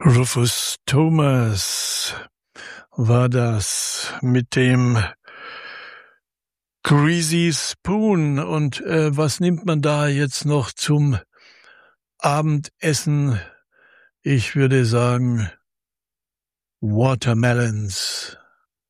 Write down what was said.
Rufus Thomas war das mit dem Greasy Spoon. Und was nimmt man da jetzt noch zum Abendessen? Ich würde sagen Watermelons.